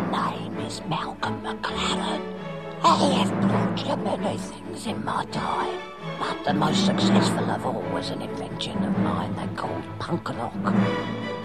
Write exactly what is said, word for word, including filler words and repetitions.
name is Malcolm McLaren. I have brought you many things in my time, but the most successful of all was an invention of mine they called punk rock.